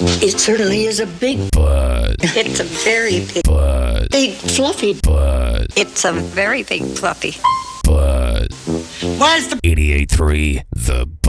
It certainly is a big butt. It's a very big Butt. Big fluffy Butt. It's a very big fluffy Butt. Where's the 88.3 The